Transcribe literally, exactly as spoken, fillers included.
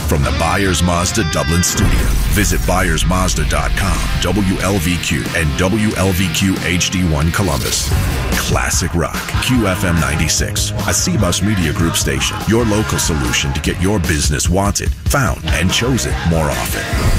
from the Byers Mazda Dublin studio. Visit Byers Mazda dot com, W L V Q, and W L V Q H D one Columbus. Classic rock, Q F M ninety-six, a C Bus Media Group station. Your local solution to get your business wanted, found, and chosen more often.